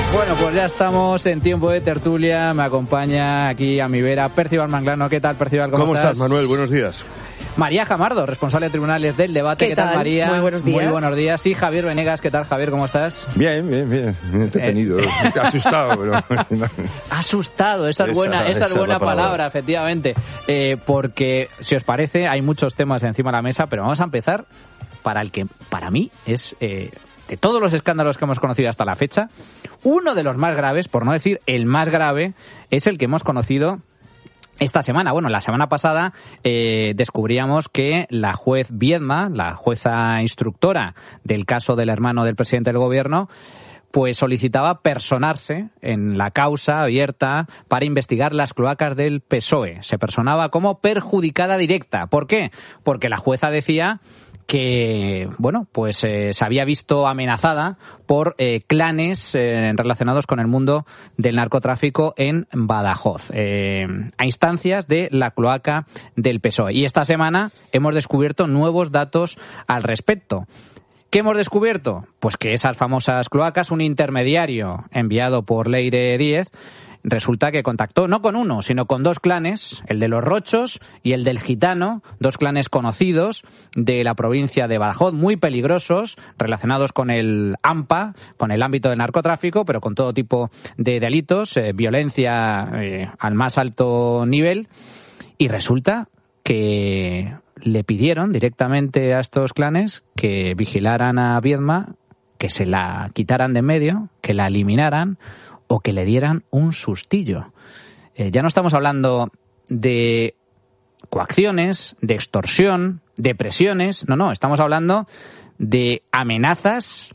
Bueno, pues ya estamos en tiempo de tertulia. Me acompaña aquí a mi vera Percival Manglano. ¿Qué tal, Percival? ¿Cómo estás, Manuel? Buenos días. María Jamardo, responsable de tribunales del debate. ¿Qué tal, María? Muy buenos días. Muy buenos días. Y Javier Venegas. ¿Qué tal, Javier? ¿Cómo estás? Bien. Entretenido. Asustado, pero... Asustado, esa es buena palabra, efectivamente. Porque, si os parece, hay muchos temas encima de la mesa, pero vamos a empezar para el que, para mí, es... de todos los escándalos que hemos conocido hasta la fecha, uno de los más graves, por no decir el más grave, es el que hemos conocido esta semana. Bueno, la semana pasada descubríamos que la juez Viedma, la jueza instructora del caso del hermano del presidente del gobierno, pues solicitaba personarse en la causa abierta para investigar las cloacas del PSOE. Se personaba como perjudicada directa. ¿Por qué? Porque la jueza decía que, bueno, pues se había visto amenazada por clanes relacionados con el mundo del narcotráfico en Badajoz, a instancias de la cloaca del PSOE. Y esta semana hemos descubierto nuevos datos al respecto. ¿Qué hemos descubierto? Pues que esas famosas cloacas, un intermediario enviado por Leire Díez, resulta que contactó no con uno, sino con dos clanes, el de los Rochos y el del Gitano, dos clanes conocidos de la provincia de Badajoz, muy peligrosos, relacionados con el AMPA, con el ámbito del narcotráfico, pero con todo tipo de delitos, violencia al más alto nivel. Y resulta que le pidieron directamente a estos clanes que vigilaran a Viedma, que se la quitaran de en medio, que la eliminaran, o que le dieran un sustillo. Ya no estamos hablando de coacciones, de extorsión, de presiones, no, estamos hablando de amenazas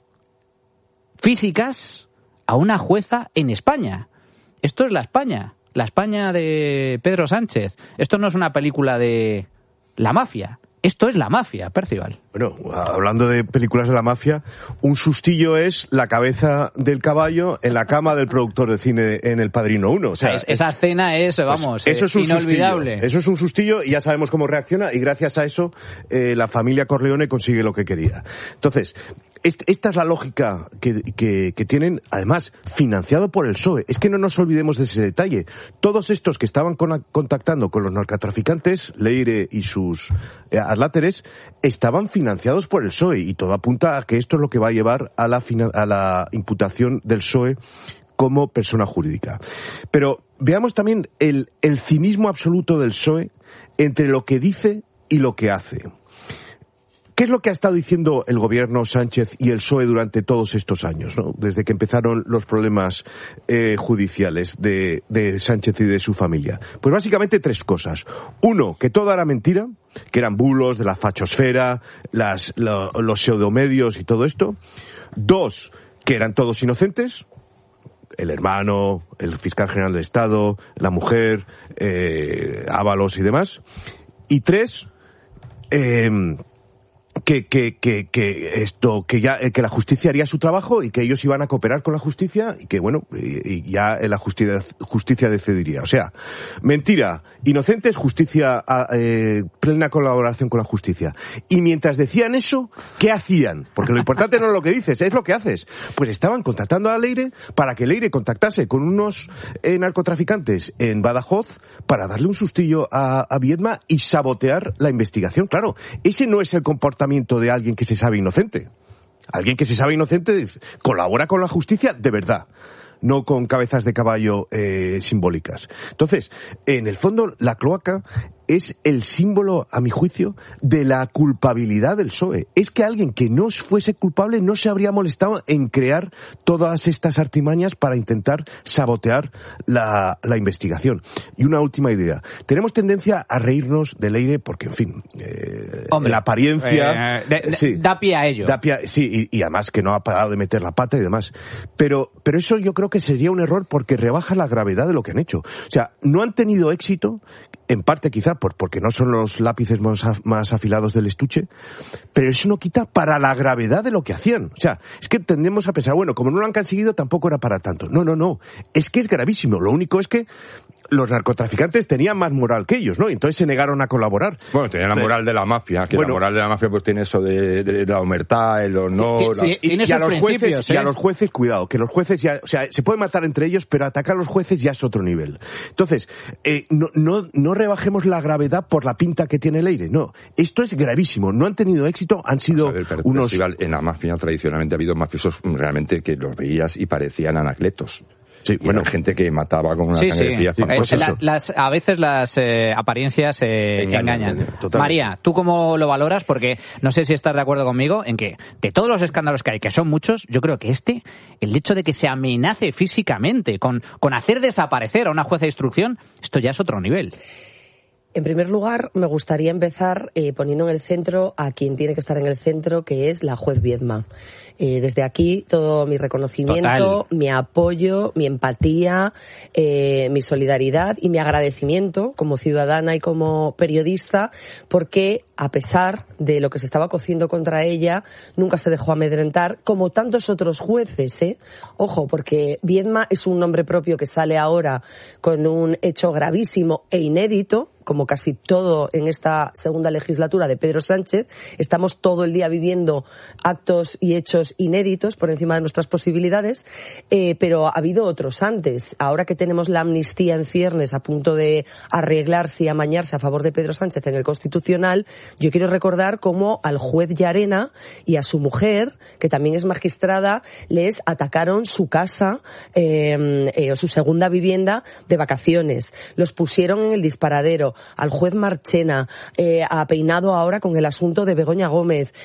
físicas a una jueza en España. Esto es la España de Pedro Sánchez. Esto no es una película de la mafia. Esto es la mafia, Percival. Bueno, hablando de películas de la mafia, un sustillo es la cabeza del caballo en la cama del productor de cine en El Padrino 1. O sea, esa escena es, vamos, eso es inolvidable. Eso es un sustillo y ya sabemos cómo reacciona, y gracias a eso la familia consigue lo que quería. Entonces, esta es la lógica que tienen, además, financiado por el PSOE. Es que no nos olvidemos de ese detalle. Todos estos que estaban contactando con los narcotraficantes, Leire y sus adláteres, estaban financiados por el PSOE, y todo apunta a que esto es lo que va a llevar a la imputación del PSOE como persona jurídica. Pero veamos también el cinismo absoluto del PSOE entre lo que dice y lo que hace. ¿Qué es lo que ha estado diciendo el gobierno Sánchez y el PSOE durante todos estos años, ¿no? Desde que empezaron los problemas judiciales de Sánchez y de su familia? Pues básicamente tres cosas. Uno, que todo era mentira, que eran bulos de la fachosfera, los pseudomedios y todo esto. Dos, que eran todos inocentes. El hermano, el fiscal general del Estado, la mujer, Ábalos y demás. Y tres, que la justicia haría su trabajo y que ellos iban a cooperar con la justicia y que, bueno, y ya la justicia decidiría. O sea, mentira, inocentes, justicia, plena colaboración con la justicia. Y mientras decían eso, ¿qué hacían? Porque lo importante no es lo que dices, es lo que haces. Pues estaban contactando a Leire para que Leire contactase con unos narcotraficantes en Badajoz para darle un sustillo a Viedma y sabotear la investigación. Claro, ese no es el comportamiento de alguien que se sabe inocente. Alguien que se sabe inocente colabora con la justicia de verdad, no con cabezas de caballo simbólicas. Entonces, en el fondo, la cloaca es el símbolo, a mi juicio, de la culpabilidad del PSOE. Es que alguien que no fuese culpable no se habría molestado en crear todas estas artimañas para intentar sabotear la investigación. Y una última idea. Tenemos tendencia a reírnos de Leire porque, en fin, la apariencia... sí, da pie a ello. Sí, y además que no ha parado de meter la pata y demás. Pero eso yo creo que sería un error porque rebaja la gravedad de lo que han hecho. O sea, no han tenido éxito, en parte quizá porque no son los lápices más afilados del estuche, pero eso no quita para la gravedad de lo que hacían. O sea, es que tendemos a pensar, bueno, como no lo han conseguido, tampoco era para tanto. No. Es que es gravísimo. Lo único es que los narcotraficantes tenían más moral que ellos, ¿no? Entonces se negaron a colaborar. Bueno, tenían la moral de la mafia, que la moral de la mafia pues tiene eso de la omertad, el honor... Y a los jueces, cuidado, que los jueces ya... O sea, se puede matar entre ellos, pero atacar a los jueces ya es otro nivel. Entonces, no rebajemos la gravedad por la pinta que tiene Leire, no. Esto es gravísimo. No han tenido éxito, han sido unos... En la mafia tradicionalmente ha habido mafiosos realmente que los veías y parecían anacletos. Sí, bueno, gente que mataba con una sangre fría. A veces las apariencias engañan. María, ¿tú cómo lo valoras? Porque no sé si estás de acuerdo conmigo en que de todos los escándalos que hay, que son muchos, yo creo que el hecho de que se amenace físicamente con hacer desaparecer a una jueza de instrucción, esto ya es otro nivel. En primer lugar, me gustaría empezar poniendo en el centro a quien tiene que estar en el centro, que es la juez Viedma. Desde aquí, todo mi reconocimiento, mi apoyo, mi empatía, mi solidaridad y mi agradecimiento como ciudadana y como periodista, porque a pesar de lo que se estaba cociendo contra ella, nunca se dejó amedrentar, como tantos otros jueces, ¿eh? Ojo, porque Viedma es un nombre propio que sale ahora con un hecho gravísimo e inédito, como casi todo en esta segunda legislatura de Pedro Sánchez. Estamos todo el día viviendo actos y hechos inéditos por encima de nuestras posibilidades, pero ha habido otros antes. Ahora que tenemos la amnistía en ciernes a punto de arreglarse y amañarse a favor de Pedro Sánchez en el Constitucional, yo quiero recordar cómo al juez Llarena y a su mujer, que también es magistrada, les atacaron su casa o su segunda vivienda de vacaciones. Los pusieron en el disparadero. Al juez Marchena, a Peinado ahora con el asunto de Begoña Gómez,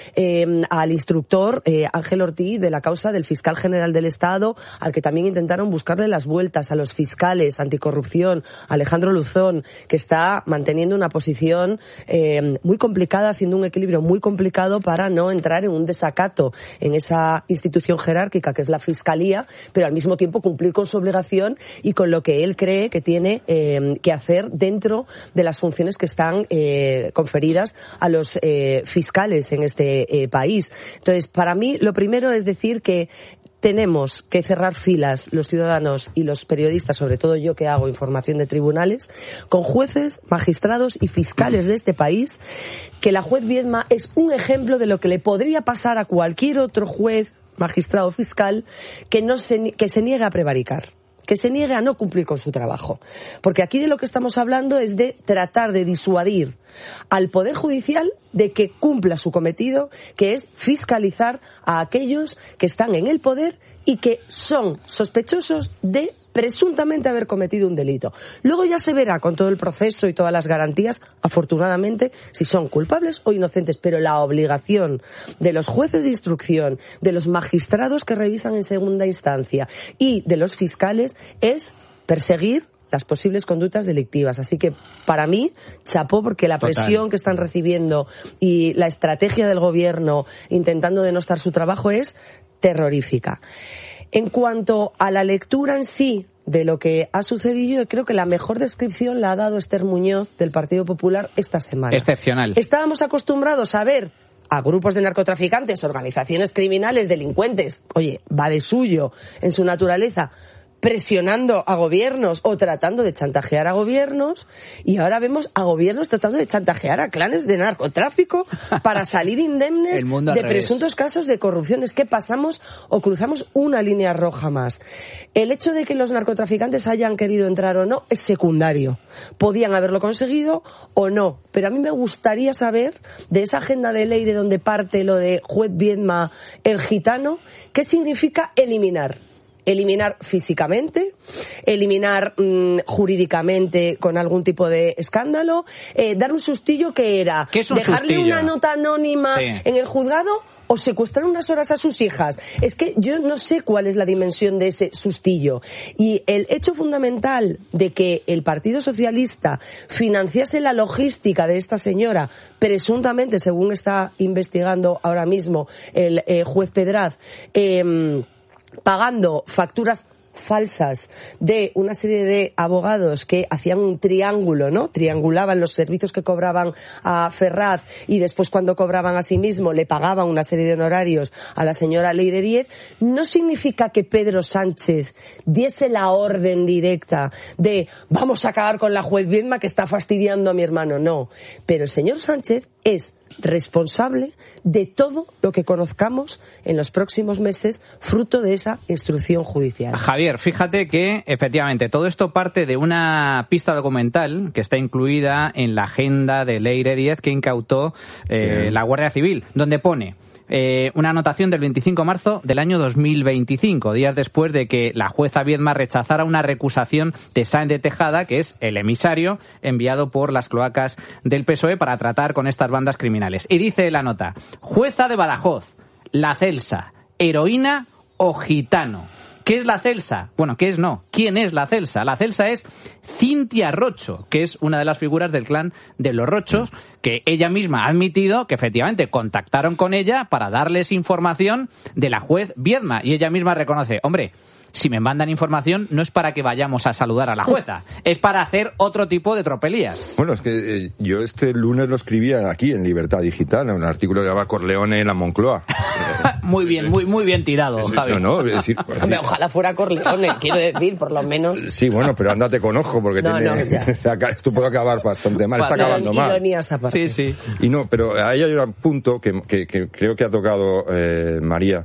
al instructor Ángel Ortiz de la causa del fiscal general del Estado, al que también intentaron buscarle las vueltas, a los fiscales anticorrupción, Alejandro Luzón, que está manteniendo una posición muy complicada, haciendo un equilibrio muy complicado para no entrar en un desacato en esa institución jerárquica que es la Fiscalía, pero al mismo tiempo cumplir con su obligación y con lo que él cree que tiene que hacer dentro de las funciones que están conferidas a los fiscales en este país. Entonces, para mí, lo primero es decir que tenemos que cerrar filas los ciudadanos y los periodistas, sobre todo yo que hago información de tribunales, con jueces, magistrados y fiscales de este país, que la juez Viedma es un ejemplo de lo que le podría pasar a cualquier otro juez, magistrado o fiscal que se niegue a prevaricar, que se niegue a no cumplir con su trabajo. Porque aquí de lo que estamos hablando es de tratar de disuadir al Poder Judicial de que cumpla su cometido, que es fiscalizar a aquellos que están en el poder y que son sospechosos de presuntamente haber cometido un delito. Luego ya se verá con todo el proceso y todas las garantías, afortunadamente, si son culpables o inocentes, pero la obligación de los jueces de instrucción, de los magistrados que revisan en segunda instancia y de los fiscales es perseguir las posibles conductas delictivas. Así que, para mí, chapó, porque la presión que están recibiendo y la estrategia del gobierno intentando denostar su trabajo es terrorífica. En cuanto a la lectura en sí de lo que ha sucedido, yo creo que la mejor descripción la ha dado Esther Muñoz del Partido Popular esta semana. Excepcional. Estábamos acostumbrados a ver a grupos de narcotraficantes, organizaciones criminales, delincuentes, oye, va de suyo en su naturaleza, presionando a gobiernos o tratando de chantajear a gobiernos, y ahora vemos a gobiernos tratando de chantajear a clanes de narcotráfico para salir indemnes de presuntos casos de corrupción. Es que pasamos o cruzamos una línea roja más. El hecho de que los narcotraficantes hayan querido entrar o no es secundario. Podían haberlo conseguido o no, pero a mí me gustaría saber de esa agenda de ley de donde parte lo de juez Viedma, el gitano, ¿qué significa eliminar? Eliminar físicamente, eliminar jurídicamente con algún tipo de escándalo, dar un sustillo que era dejarle una nota anónima en el juzgado o secuestrar unas horas a sus hijas. Es que yo no sé cuál es la dimensión de ese sustillo. Y el hecho fundamental de que el Partido Socialista financiase la logística de esta señora, presuntamente, según está investigando ahora mismo el juez Pedraz, pagando facturas falsas de una serie de abogados que hacían un triángulo, ¿no? Triangulaban los servicios que cobraban a Ferraz y después cuando cobraban a sí mismo le pagaban una serie de honorarios a la señora Leire Díez, no significa que Pedro Sánchez diese la orden directa de vamos a acabar con la juez Viedma que está fastidiando a mi hermano, no. Pero el señor Sánchez es responsable de todo lo que conozcamos en los próximos meses, fruto de esa instrucción judicial. Javier, fíjate que efectivamente todo esto parte de una pista documental que está incluida en la agenda de Leire Díez que incautó la Guardia Civil, donde pone una anotación del 25 de marzo del año 2025, días después de que la jueza Viedma rechazara una recusación de Sáenz de Tejada, que es el emisario enviado por las cloacas del PSOE para tratar con estas bandas criminales. Y dice la nota: jueza de Badajoz, la Celsa, heroína o gitano. ¿Qué es la Celsa? Bueno, ¿qué es no? ¿Quién es la Celsa? La Celsa es Cintia Rocho, que es una de las figuras del clan de los Rochos, que ella misma ha admitido que efectivamente contactaron con ella para darles información de la juez Viedma. Y ella misma reconoce, hombre, si me mandan información no es para que vayamos a saludar a la jueza, es para hacer otro tipo de tropelías. Bueno, es que yo este lunes lo escribía aquí en Libertad Digital, en un artículo que llamaba Corleone en la Moncloa. Muy bien, muy bien tirado, Javi. No, es decir, hombre, ojalá fuera Corleone, quiero decir, por lo menos. Sí, bueno, pero ándate con ojo, porque esto puede acabar bastante mal, está acabando mal. Sí. Y no, pero ahí hay un punto que creo que ha tocado María,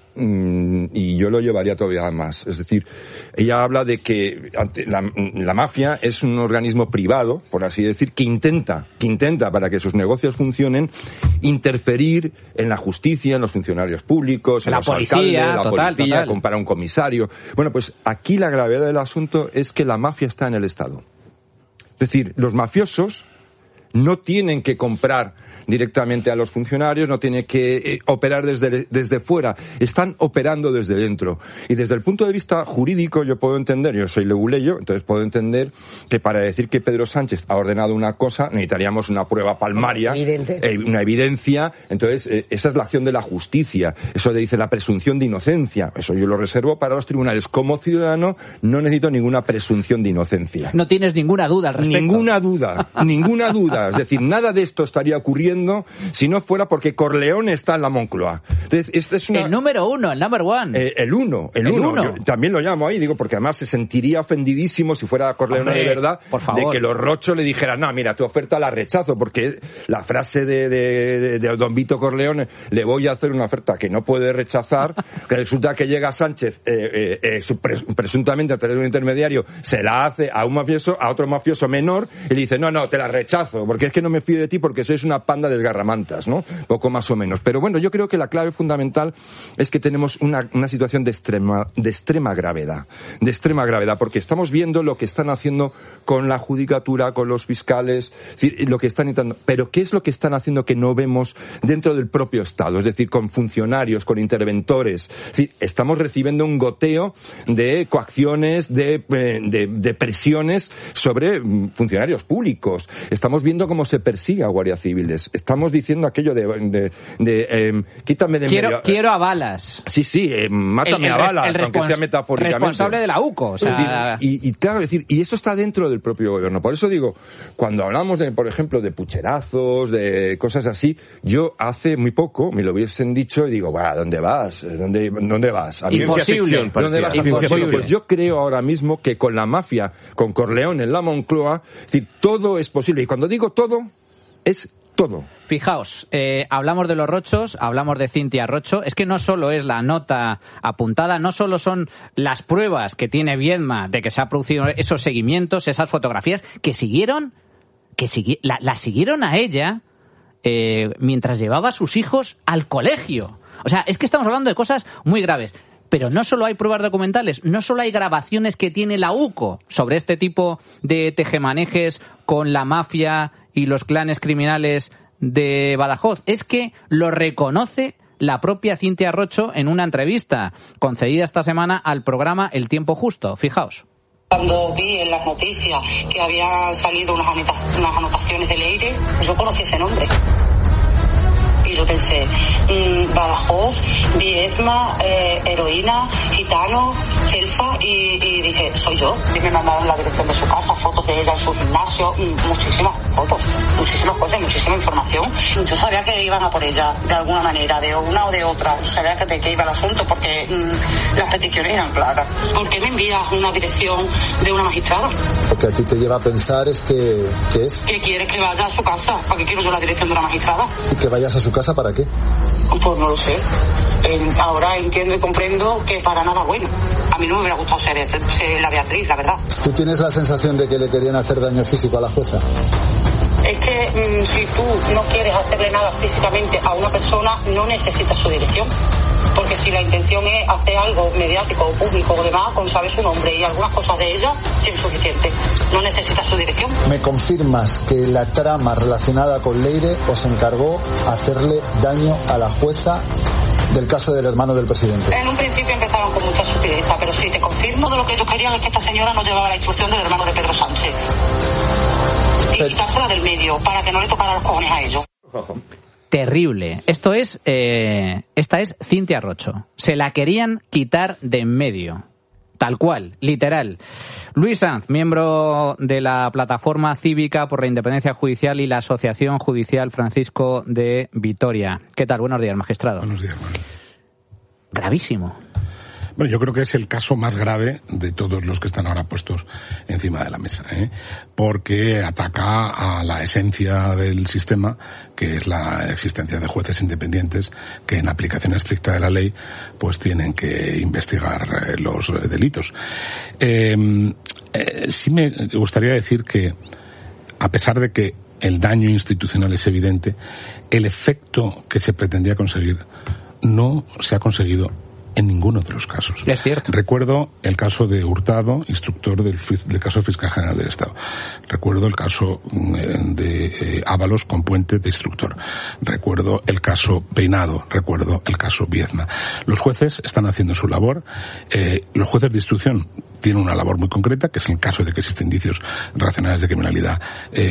y yo lo llevaría todavía más. Es decir, ella habla de que la mafia es un organismo privado, por así decir, que intenta para que sus negocios funcionen interferir en la justicia, en los funcionarios públicos, en los alcaldes, la policía, compara un comisario. Bueno, pues aquí la gravedad del asunto es que la mafia está en el Estado. Es decir, los mafiosos no tienen que comprar directamente a los funcionarios, no tiene que operar desde fuera, están operando desde dentro. Y desde el punto de vista jurídico yo puedo entender, yo soy leguleyo, entonces puedo entender que para decir que Pedro Sánchez ha ordenado una cosa necesitaríamos una prueba palmaria, una evidencia, entonces esa es la acción de la justicia, eso dice la presunción de inocencia, eso yo lo reservo para los tribunales. Como ciudadano no necesito ninguna presunción de inocencia. No tienes ninguna duda al respecto. Ninguna duda, es decir, nada de esto estaría ocurriendo si no fuera porque Corleone está en la Moncloa. Entonces, esta es el número uno, el number one. El uno. Yo también lo llamo ahí, digo, porque además se sentiría ofendidísimo si fuera Corleone de verdad, de que los Rochos le dijeran, no, mira, tu oferta la rechazo, porque la frase de don Vito Corleone, le voy a hacer una oferta que no puede rechazar, que resulta que llega Sánchez, presuntamente a través de un intermediario, se la hace a un mafioso, a otro mafioso menor, y le dice, no, te la rechazo, porque es que no me fío de ti porque sois una panda de desgarramantas, ¿no? Poco más o menos. Pero bueno, yo creo que la clave fundamental es que tenemos una situación de extrema gravedad, porque estamos viendo lo que están haciendo con la judicatura, con los fiscales, es decir, lo que están intentando. Pero ¿qué es lo que están haciendo que no vemos dentro del propio Estado? Es decir, con funcionarios, con interventores. Es decir, estamos recibiendo un goteo de coacciones, de presiones sobre funcionarios públicos. Estamos viendo cómo se persigue a guardias civiles. Estamos diciendo aquello quítame de medio. Quiero a balas. Sí, mátame a balas, aunque sea metafóricamente. Responsable de la UCO, o sea... Y claro, decir, y esto está dentro del propio gobierno. Por eso digo, cuando hablamos por ejemplo, de pucherazos, de cosas así, yo hace muy poco me lo hubiesen dicho y digo, ¿dónde vas? ¿Dónde vas? Imposible. ¿Dónde vas? Imposible. Pues yo creo ahora mismo que con la mafia, con Corleone en la Moncloa, es decir, todo es posible. Y cuando digo todo, es todo. Fijaos, hablamos de los Rochos, hablamos de Cintia Rocho. Es que no solo es la nota apuntada, no solo son las pruebas que tiene Viedma de que se ha producido esos seguimientos, esas fotografías que la siguieron a ella mientras llevaba a sus hijos al colegio. O sea, es que estamos hablando de cosas muy graves. Pero no solo hay pruebas documentales, no solo hay grabaciones que tiene la UCO sobre este tipo de tejemanejes con la mafia y los clanes criminales de Badajoz. Es que lo reconoce la propia Cintia Rocho en una entrevista concedida esta semana al programa El Tiempo Justo. Fijaos. Cuando vi en las noticias que habían salido unas anotaciones de Leire, yo conocí ese nombre. Y yo pensé, Badajoz, Viedma, heroína, gitano, Celsa y dije, soy yo. Y me mandaron la dirección de su casa, fotos de ella en su gimnasio, muchísimas fotos, muchísimas cosas, muchísima información. Yo sabía que iban a por ella de alguna manera, de una o de otra. Sabía de qué iba el asunto porque las peticiones eran claras. ¿Por qué me envías una dirección de una magistrada? Lo que a ti te lleva a pensar es que es... ¿Que quieres que vaya a su casa? ¿Para qué quiero yo la dirección de una magistrada? ¿Y que vayas a su casa para qué? Pues no lo sé. Ahora entiendo y comprendo que para nada bueno. A mí no me hubiera gustado ser la Beatriz, la verdad. ¿Tú tienes la sensación de que le querían hacer daño físico a la jueza? Es que si tú no quieres hacerle nada físicamente a una persona, no necesitas su dirección. Porque si la intención es hacer algo mediático o público o demás, con saber su nombre y algunas cosas de ella, sí es suficiente. No necesitas su dirección. ¿Me confirmas que la trama relacionada con Leire os encargó hacerle daño a la jueza del caso del hermano del presidente? En un principio empezaron con mucha sutileza, pero sí, te confirmo de lo que ellos querían es que esta señora no llevaba la instrucción del hermano de Pedro Sánchez. Y quitársela del medio, para que no le tocara los cojones a ellos. Terrible. Esta es Cintia Rocho. Se la querían quitar de en medio. Tal cual, literal. Luis Sanz, miembro de la Plataforma Cívica por la Independencia Judicial y la Asociación Judicial Francisco de Vitoria. ¿Qué tal? Buenos días, magistrado. Buenos días, hermano. Gravísimo. Bueno, yo creo que es el caso más grave de todos los que están ahora puestos encima de la mesa, porque ataca a la esencia del sistema, que es la existencia de jueces independientes que en aplicación estricta de la ley pues tienen que investigar los delitos. Sí me gustaría decir que, a pesar de que el daño institucional es evidente, el efecto que se pretendía conseguir no se ha conseguido en ninguno de los casos. Es cierto. Recuerdo el caso de Hurtado, instructor del caso del Fiscal General del Estado. Recuerdo el caso de Ábalos con Puente de instructor. Recuerdo el caso Peinado. Recuerdo el caso Viedma. Los jueces están haciendo su labor. Los jueces de instrucción tienen una labor muy concreta, que es en caso de que existen indicios racionales de criminalidad,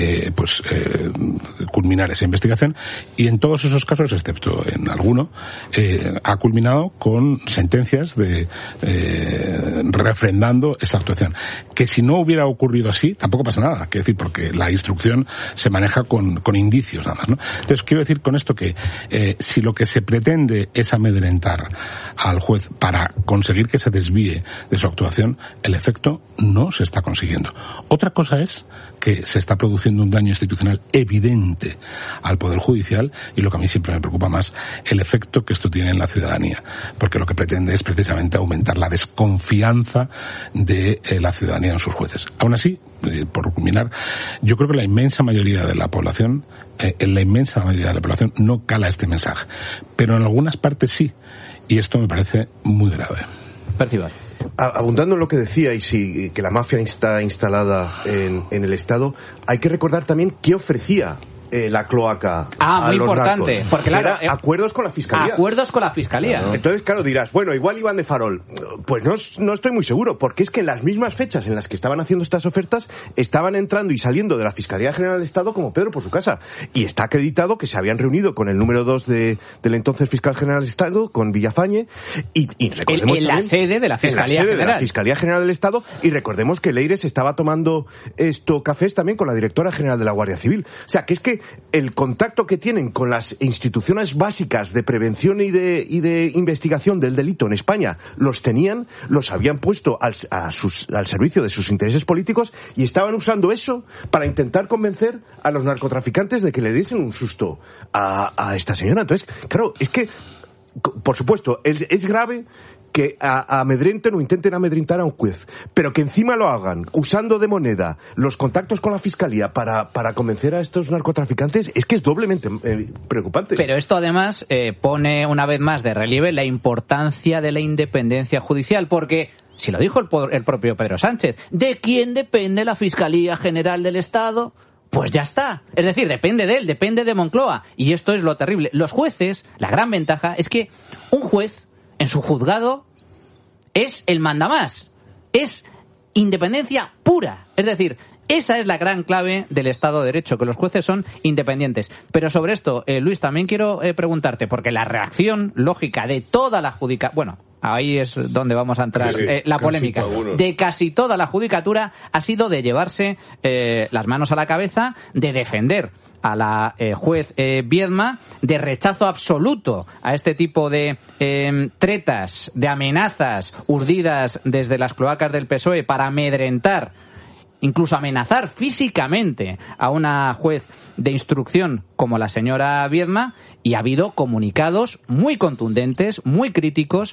culminar esa investigación. Y en todos esos casos, excepto en alguno, ha culminado con sentencias refrendando esa actuación. Que si no hubiera ocurrido así, tampoco pasa nada. Quiero decir, porque la instrucción se maneja con indicios nada más, ¿no? Entonces, quiero decir con esto que si lo que se pretende es amedrentar al juez para conseguir que se desvíe de su actuación, el efecto no se está consiguiendo. Otra cosa es que se está produciendo un daño institucional evidente al Poder Judicial, y lo que a mí siempre me preocupa más, el efecto que esto tiene en la ciudadanía, porque lo que pretende es precisamente aumentar la desconfianza de la ciudadanía en sus jueces. Aún así, por culminar, yo creo que la inmensa mayoría de la población, no cala este mensaje, pero en algunas partes sí, y esto me parece muy grave. Percibar. Abundando en lo que decíais y que la mafia está instalada en el Estado, hay que recordar también qué ofrecía la cloaca a los importante, narcos. porque claro, acuerdos con la Fiscalía. Acuerdos con la Fiscalía. Claro. Entonces, claro, dirás, bueno, igual iban de farol. Pues no estoy muy seguro, porque es que en las mismas fechas en las que estaban haciendo estas ofertas, estaban entrando y saliendo de la Fiscalía General del Estado como Pedro por su casa. Y está acreditado que se habían reunido con el número 2 del entonces Fiscal General del Estado, con Villafañe, y recordemos en la sede de la Fiscalía General. De la Fiscalía General del Estado, y recordemos que Leire se estaba tomando cafés también con la Directora General de la Guardia Civil. O sea, que es que el contacto que tienen con las instituciones básicas de prevención y de investigación del delito en España los habían puesto al servicio de sus intereses políticos, y estaban usando eso para intentar convencer a los narcotraficantes de que le diesen un susto a esta señora. Entonces, claro, es que, por supuesto, es grave que amedrenten o intenten amedrentar a un juez, pero que encima lo hagan usando de moneda los contactos con la Fiscalía para convencer a estos narcotraficantes, es que es doblemente preocupante. Pero esto además pone una vez más de relieve la importancia de la independencia judicial, porque, si lo dijo el propio Pedro Sánchez, ¿de quién depende la Fiscalía General del Estado? Pues ya está. Es decir, depende de él, depende de Moncloa. Y esto es lo terrible. Los jueces, la gran ventaja es que un juez en su juzgado es el mandamás, es independencia pura. Es decir, esa es la gran clave del Estado de Derecho, que los jueces son independientes. Pero sobre esto, Luis, también quiero preguntarte, porque la reacción lógica de toda la judicatura, bueno, ahí es donde vamos a entrar, la polémica, de casi toda la judicatura ha sido de llevarse las manos a la cabeza, de defender a la juez Viedma, de rechazo absoluto a este tipo de tretas, de amenazas urdidas desde las cloacas del PSOE para amedrentar, incluso amenazar físicamente a una juez de instrucción como la señora Viedma, y ha habido comunicados muy contundentes, muy críticos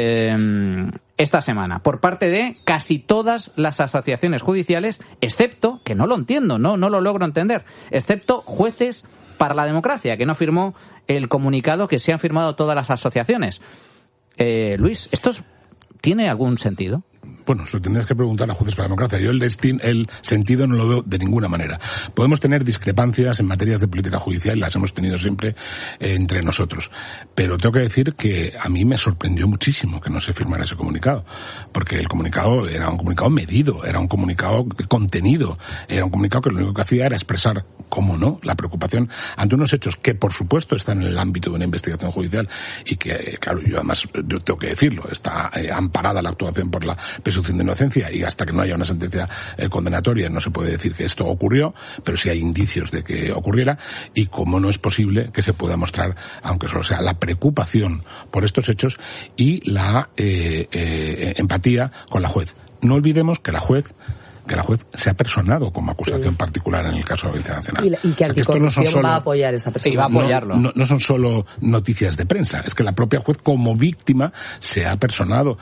esta semana por parte de casi todas las asociaciones judiciales, excepto, que no lo entiendo, no lo logro entender, excepto Jueces para la Democracia, que no firmó el comunicado que se han firmado todas las asociaciones. Luis, ¿esto tiene algún sentido? Bueno, eso tendrías que preguntar a Jueces para la Democracia. Yo el sentido no lo veo de ninguna manera. Podemos tener discrepancias en materias de política judicial, las hemos tenido siempre entre nosotros. Pero tengo que decir que a mí me sorprendió muchísimo que no se firmara ese comunicado. Porque el comunicado era un comunicado medido, era un comunicado contenido, era un comunicado que lo único que hacía era expresar, cómo no, la preocupación ante unos hechos que, por supuesto, están en el ámbito de una investigación judicial y que, claro, yo tengo que decirlo, está amparada la actuación por la presunción de inocencia, y hasta que no haya una sentencia condenatoria no se puede decir que esto ocurrió, pero sí hay indicios de que ocurriera, y como no es posible que se pueda mostrar, aunque solo sea, la preocupación por estos hechos y la empatía con la juez. No olvidemos que la juez se ha personado como acusación particular en el caso de la Audiencia Nacional. Y que Anticorrupción va a apoyar esa persona. Sí, va a apoyarlo. No son solo noticias de prensa, es que la propia juez como víctima se ha personado,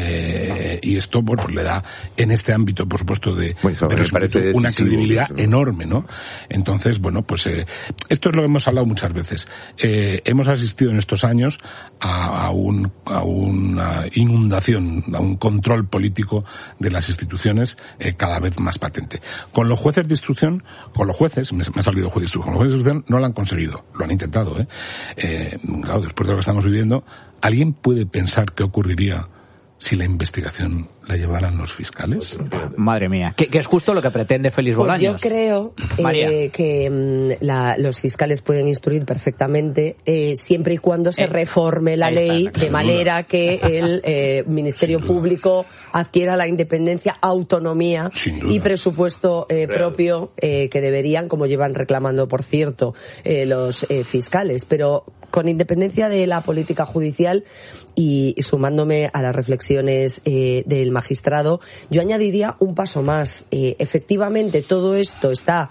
y esto pues le da en este ámbito, por supuesto, de una credibilidad enorme, ¿no? Entonces, pues esto es lo que hemos hablado muchas veces. Hemos asistido en estos años a una inundación, a un control político de las instituciones cada vez más patente. Con los jueces de instrucción, me ha salido juez de instrucción, con los jueces de instrucción no lo han conseguido, lo han intentado, claro, después de lo que estamos viviendo, ¿alguien puede pensar qué ocurriría si la investigación la llevaran los fiscales? Madre mía, que es justo lo que pretende Félix Bolaños. Yo creo que los fiscales pueden instruir perfectamente, siempre y cuando se reforme la ley de manera que el Ministerio Público adquiera la independencia, autonomía y presupuesto propio que deberían, como llevan reclamando, por cierto, los fiscales. Pero con independencia de la política judicial y sumándome a las reflexiones del magistrado, yo añadiría un paso más. Efectivamente, todo esto está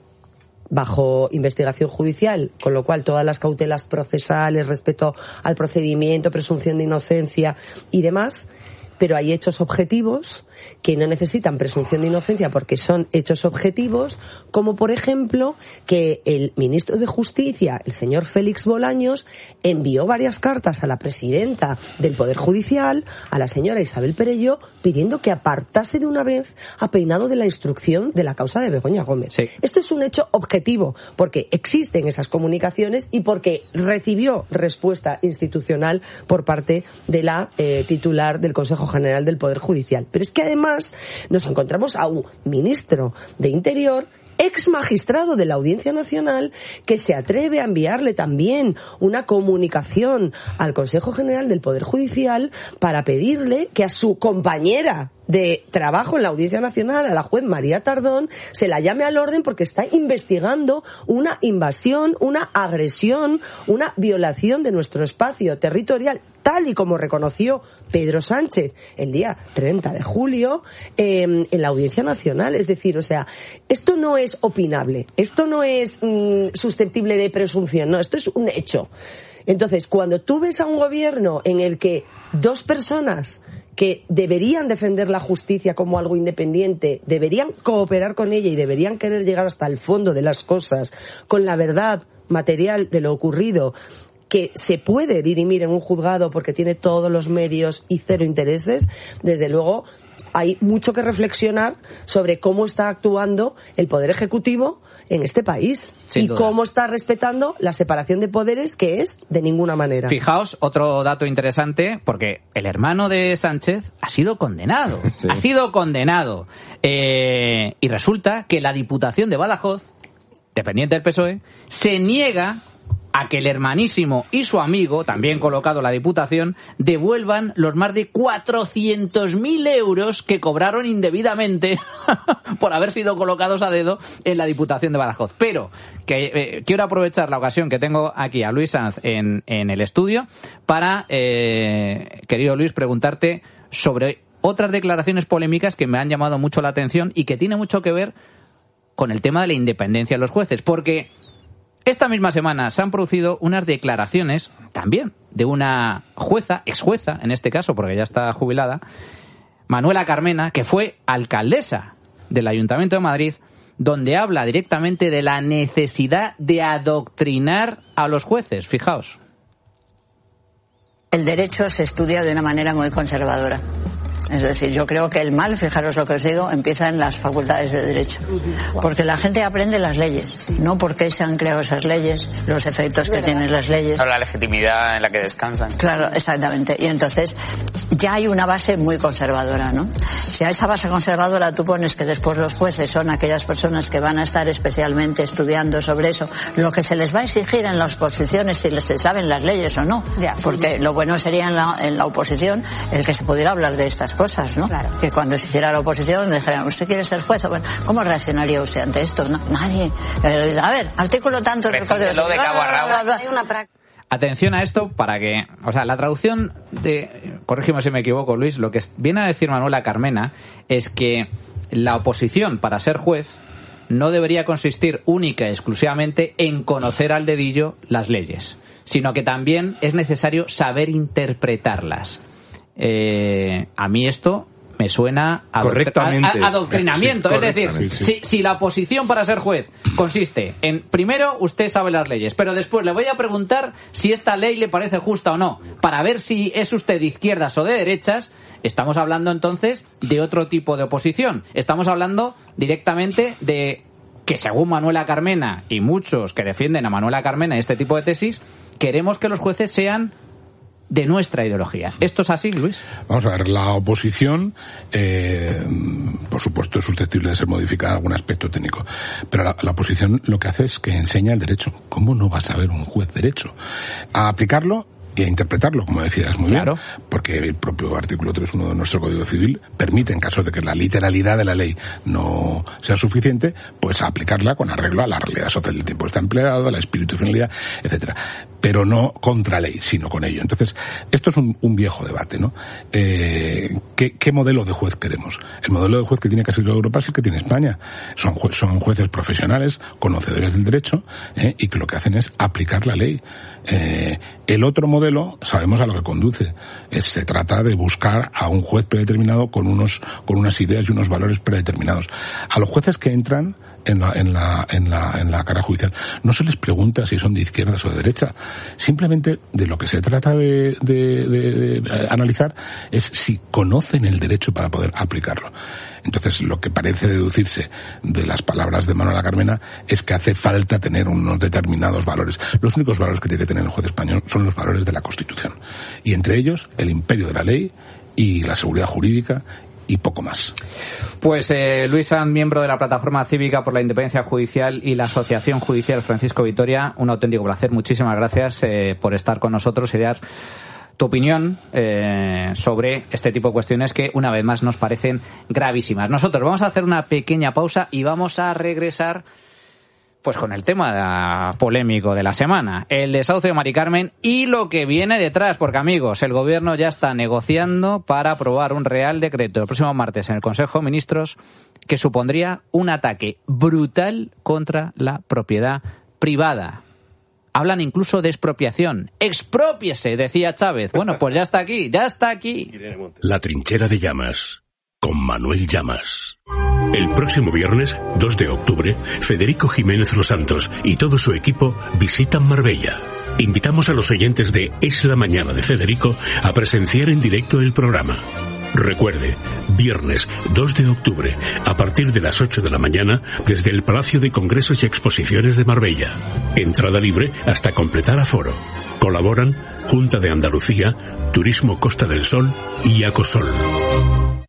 bajo investigación judicial, con lo cual todas las cautelas procesales respecto al procedimiento, presunción de inocencia y demás, pero hay hechos objetivos que no necesitan presunción de inocencia porque son hechos objetivos, como por ejemplo que el ministro de Justicia, el señor Félix Bolaños, envió varias cartas a la presidenta del Poder Judicial, a la señora Isabel Perelló, pidiendo que apartase de una vez a Peinado de la instrucción de la causa de Begoña Gómez. Sí. Esto es un hecho objetivo porque existen esas comunicaciones y porque recibió respuesta institucional por parte de la titular del Consejo General del Poder Judicial. Pero es que además nos encontramos a un ministro de Interior, ex magistrado de la Audiencia Nacional, que se atreve a enviarle también una comunicación al Consejo General del Poder Judicial para pedirle que a su compañera de trabajo en la Audiencia Nacional, a la juez María Tardón, se la llame al orden porque está investigando una invasión, una agresión, una violación de nuestro espacio territorial, tal y como reconoció Pedro Sánchez el día 30 de julio en la Audiencia Nacional. Es decir, esto no es opinable, esto no es susceptible de presunción, no, esto es un hecho. Entonces, cuando tú ves a un gobierno en el que dos personas que deberían defender la justicia como algo independiente, deberían cooperar con ella y deberían querer llegar hasta el fondo de las cosas, con la verdad material de lo ocurrido, que se puede dirimir en un juzgado porque tiene todos los medios y cero intereses, desde luego hay mucho que reflexionar sobre cómo está actuando el Poder Ejecutivo en este país y cómo está respetando la separación de poderes, que es de ninguna manera. Fijaos, otro dato interesante, porque el hermano de Sánchez ha sido condenado. Sí. Ha sido condenado. Y resulta que la Diputación de Badajoz, dependiente del PSOE, se niega a que el hermanísimo y su amigo, también colocado en la Diputación, devuelvan los más de 400.000 euros que cobraron indebidamente por haber sido colocados a dedo en la Diputación de Badajoz. Pero que quiero aprovechar la ocasión que tengo aquí a Luis Sanz en el estudio para, querido Luis, preguntarte sobre otras declaraciones polémicas que me han llamado mucho la atención y que tiene mucho que ver con el tema de la independencia de los jueces, porque esta misma semana se han producido unas declaraciones también de una jueza, exjueza en este caso, porque ya está jubilada, Manuela Carmena, que fue alcaldesa del Ayuntamiento de Madrid, donde habla directamente de la necesidad de adoctrinar a los jueces. Fijaos. El derecho se estudia de una manera muy conservadora. Es decir, yo creo que el mal, fijaros lo que os digo, empieza en las facultades de derecho. Porque la gente aprende las leyes, no porque se han creado esas leyes, los efectos que tienen las leyes. La legitimidad en la que descansan. Claro, exactamente. Y entonces ya hay una base muy conservadora, ¿no? Si a esa base conservadora tú pones que después los jueces son aquellas personas que van a estar especialmente estudiando sobre eso, lo que se les va a exigir en las oposiciones, si se saben las leyes o no. Porque lo bueno sería en la oposición el que se pudiera hablar de estas cosas, ¿no? Claro. Que cuando se hiciera la oposición dijeran, ¿usted quiere ser juez? Bueno, ¿cómo reaccionaría usted ante esto? No, nadie. A ver, artículo tanto del Código de cabo a rabo. Hay una Atención a esto para que, o sea, la traducción de, corrígeme si me equivoco, Luis, lo que viene a decir Manuela Carmena es que la oposición para ser juez no debería consistir única y exclusivamente en conocer al dedillo las leyes, sino que también es necesario saber interpretarlas. A mí esto me suena a adoctrinamiento. Sí, es decir, si la oposición para ser juez consiste en, primero, usted sabe las leyes, pero después le voy a preguntar si esta ley le parece justa o no, para ver si es usted de izquierdas o de derechas, estamos hablando entonces de otro tipo de oposición. Estamos hablando directamente de que, según Manuela Carmena y muchos que defienden a Manuela Carmena y este tipo de tesis, queremos que los jueces sean de nuestra ideología. ¿Esto es así, Luis? Vamos a ver, la oposición, por supuesto, es susceptible de ser modificada en algún aspecto técnico, pero la oposición lo que hace es que enseña el derecho. ¿Cómo no va a saber un juez derecho? A aplicarlo y a interpretarlo, como decías muy bien, porque el propio artículo 3.1 de nuestro Código Civil permite, en caso de que la literalidad de la ley no sea suficiente, pues a aplicarla con arreglo a la realidad social del tiempo que está empleado, a la espíritu y finalidad, etcétera. Pero no contra ley, sino con ello. Entonces, esto es un viejo debate, ¿no? ¿Qué modelo de juez queremos? El modelo de juez que tiene casi toda Europa es el que tiene España. Son jueces profesionales, conocedores del derecho, y que lo que hacen es aplicar la ley. El otro modelo, sabemos a lo que conduce. Se trata de buscar a un juez predeterminado con unas ideas y unos valores predeterminados. A los jueces que entran en la carrera judicial no se les pregunta si son de izquierdas o de derecha. Simplemente de lo que se trata de analizar es si conocen el derecho para poder aplicarlo. Entonces, lo que parece deducirse de las palabras de Manuela Carmena es que hace falta tener unos determinados valores. Los únicos valores que tiene que tener el juez español son los valores de la Constitución. Y entre ellos, el imperio de la ley y la seguridad jurídica y poco más. Pues Luis Sanz, miembro de la Plataforma Cívica por la Independencia Judicial y la Asociación Judicial Francisco Vitoria, un auténtico placer. Muchísimas gracias por estar con nosotros y dar tu opinión sobre este tipo de cuestiones que una vez más nos parecen gravísimas. Nosotros vamos a hacer una pequeña pausa y vamos a regresar pues con el tema polémico de la semana, el desahucio de Mari Carmen y lo que viene detrás, porque amigos, el gobierno ya está negociando para aprobar un real decreto el próximo martes en el Consejo de Ministros que supondría un ataque brutal contra la propiedad privada. Hablan incluso de expropiación. ¡Exprópiese!, decía Chávez. Bueno, pues ya está aquí, ya está aquí. La trinchera de Llamas, con Manuel Llamas. El próximo viernes, 2 de octubre, Federico Jiménez Los Santos y todo su equipo visitan Marbella. Invitamos a los oyentes de Es la Mañana de Federico a presenciar en directo el programa. Recuerde, viernes 2 de octubre, a partir de las 8 de la mañana, desde el Palacio de Congresos y Exposiciones de Marbella. Entrada libre hasta completar aforo. Colaboran Junta de Andalucía, Turismo Costa del Sol y Acosol.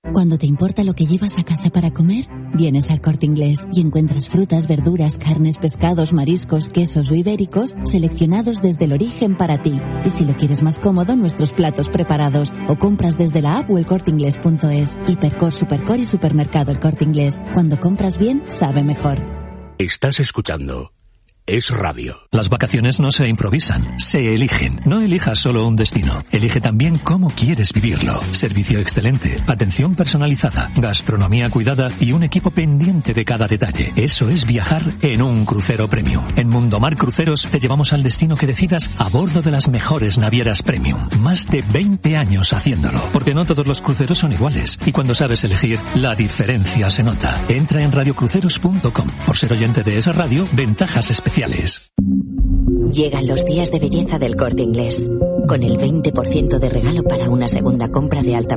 Cuando te importa lo que llevas a casa para comer, vienes al Corte Inglés y encuentras frutas, verduras, carnes, pescados, mariscos, quesos o ibéricos seleccionados desde el origen para ti. Y si lo quieres más cómodo, nuestros platos preparados o compras desde la app o elcorteingles.es. Hipercor, Supercor y Supermercado El Corte Inglés. Cuando compras bien, sabe mejor. Estás escuchando Es Radio. Las vacaciones no se improvisan, se eligen. No elijas solo un destino, elige también cómo quieres vivirlo. Servicio excelente, atención personalizada, gastronomía cuidada y un equipo pendiente de cada detalle. Eso es viajar en un crucero premium. En Mundomar Cruceros te llevamos al destino que decidas a bordo de las mejores navieras premium. Más de 20 años haciéndolo, porque no todos los cruceros son iguales. Y cuando sabes elegir, la diferencia se nota. Entra en radiocruceros.com. Por ser oyente de esa radio, ventajas especiales. Llegan los días de belleza del Corte Inglés, con el 20% de regalo para una segunda compra de alta